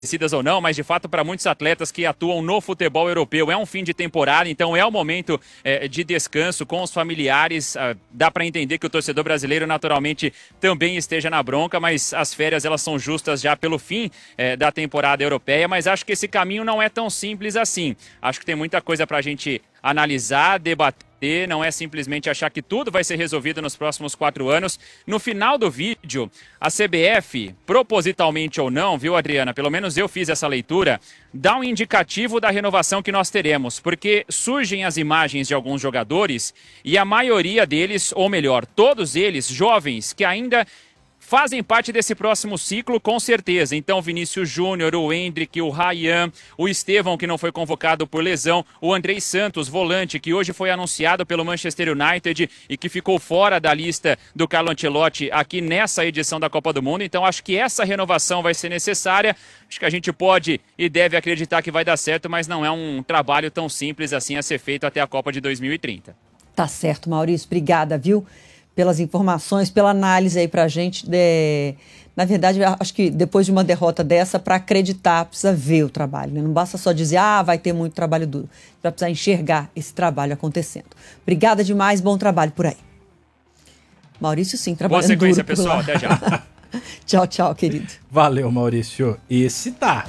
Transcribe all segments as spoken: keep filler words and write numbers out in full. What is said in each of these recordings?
merecidas ou não, mas de fato para muitos atletas que atuam no futebol europeu é um fim de temporada, então é o momento é, de descanso com os familiares. Ah, dá para entender que o torcedor brasileiro naturalmente também esteja na bronca, mas as férias elas são justas já pelo fim é, da temporada europeia, mas acho que esse caminho não é tão simples assim. Acho que tem muita coisa para a gente analisar, debater, não é simplesmente achar que tudo vai ser resolvido nos próximos quatro anos. No final do vídeo, a C B F, propositalmente ou não, viu, Adriana? Pelo menos eu fiz essa leitura, dá um indicativo da renovação que nós teremos, porque surgem as imagens de alguns jogadores e a maioria deles, ou melhor, todos eles, jovens, que ainda fazem parte desse próximo ciclo, com certeza. Então, Vinícius Júnior, o Endrick, o Ryan, o Estevão, que não foi convocado por lesão, o Andrei Santos, volante, que hoje foi anunciado pelo Manchester United e que ficou fora da lista do Carlo Ancelotti aqui nessa edição da Copa do Mundo. Então, acho que essa renovação vai ser necessária. Acho que a gente pode e deve acreditar que vai dar certo, mas não é um trabalho tão simples assim a ser feito até a Copa de dois mil e trinta. Tá certo, Maurício. Obrigada, viu? Pelas informações, pela análise aí pra gente. De... Na verdade, acho que depois de uma derrota dessa, para acreditar, precisa ver o trabalho, né? Não basta só dizer, ah, vai ter muito trabalho duro. Vai precisar enxergar esse trabalho acontecendo. Obrigada demais, bom trabalho por aí. Maurício, sim, trabalhando duro. Boa sequência, pessoal. Até já. Tchau, tchau, querido. Valeu, Maurício. Esse tá.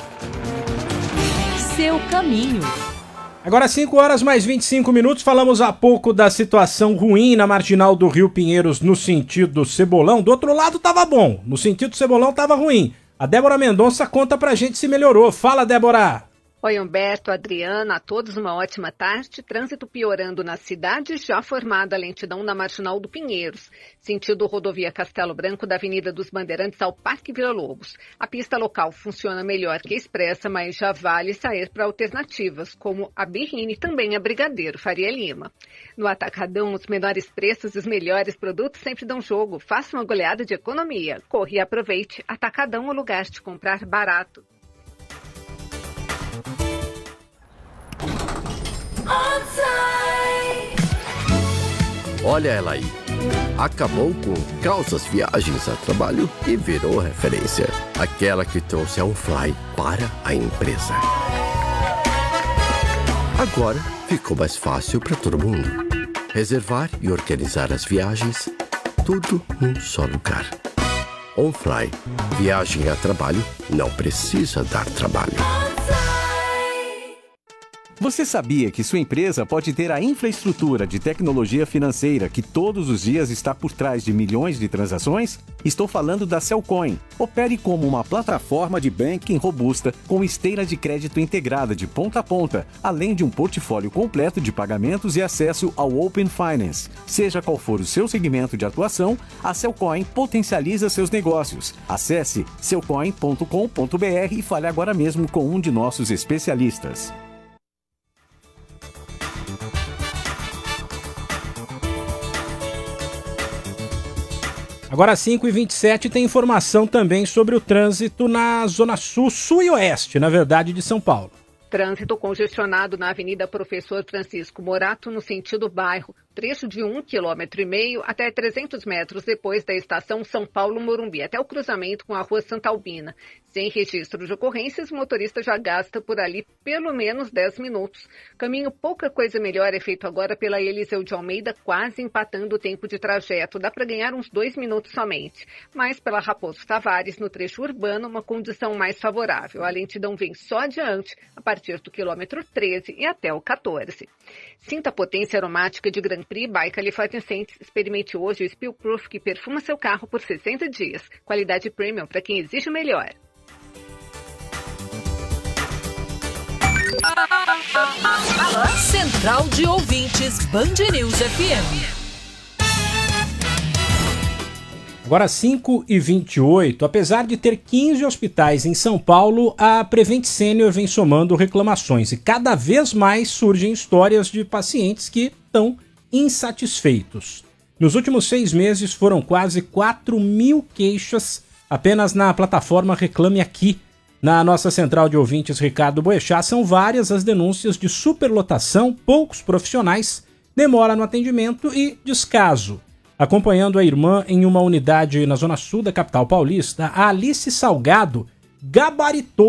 Seu caminho. Agora cinco horas mais vinte e cinco minutos, falamos há pouco da situação ruim na marginal do Rio Pinheiros no sentido Cebolão. Do outro lado tava bom, no sentido Cebolão tava ruim. A Débora Mendonça conta pra gente se melhorou. Fala, Débora! Oi, Humberto, Adriana, a todos uma ótima tarde. Trânsito piorando na cidade, já formada a lentidão na marginal do Pinheiros, sentido rodovia Castelo Branco da Avenida dos Bandeirantes ao Parque Vila Lobos. A pista local funciona melhor que a expressa, mas já vale sair para alternativas, como a Birrine e também a Brigadeiro Faria Lima. No Atacadão, os menores preços e os melhores produtos sempre dão jogo. Faça uma goleada de economia. Corre e aproveite. Atacadão é o lugar de comprar barato. Olha ela aí. Acabou com calças viagens a trabalho e virou referência. Aquela que trouxe a OnFly para a empresa. Agora ficou mais fácil para todo mundo. Reservar e organizar as viagens, tudo num só lugar. OnFly. Viagem a trabalho não precisa dar trabalho. Você sabia que sua empresa pode ter a infraestrutura de tecnologia financeira que todos os dias está por trás de milhões de transações? Estou falando da Cellcoin. Opere como uma plataforma de banking robusta com esteira de crédito integrada de ponta a ponta, além de um portfólio completo de pagamentos e acesso ao Open Finance. Seja qual for o seu segmento de atuação, a Cellcoin potencializa seus negócios. Acesse cellcoin ponto com ponto b r e fale agora mesmo com um de nossos especialistas. Agora cinco e vinte e sete tem informação também sobre o trânsito na Zona Sul, Sul e Oeste, na verdade, de São Paulo. Trânsito congestionado na Avenida Professor Francisco Morato, no sentido bairro. Trecho de um quilômetro e meio até trezentos metros depois da estação São Paulo-Morumbi, até o cruzamento com a rua Santa Albina. Sem registro de ocorrências, o motorista já gasta por ali pelo menos dez minutos. Caminho pouca coisa melhor é feito agora pela Eliseu de Almeida, quase empatando o tempo de trajeto. Dá para ganhar uns dois minutos somente. Mas pela Raposo Tavares, no trecho urbano, uma condição mais favorável. A lentidão vem só adiante, a partir do quilômetro treze e até o quatorze. Sinta a potência aromática de Grand Prix by California Scents. Experimente hoje o Spill Proof, que perfuma seu carro por sessenta dias. Qualidade premium para quem exige o melhor. Central de Ouvintes Band News F M. Agora cinco e vinte e oito, apesar de ter quinze hospitais em São Paulo, a Prevent Senior vem somando reclamações e cada vez mais surgem histórias de pacientes que estão insatisfeitos. Nos últimos seis meses foram quase quatro mil queixas apenas na plataforma Reclame Aqui. Na nossa central de ouvintes Ricardo Boechat, são várias as denúncias de superlotação, poucos profissionais, demora no atendimento e descaso. Acompanhando a irmã em uma unidade na zona sul da capital paulista, a Alice Salgado gabaritou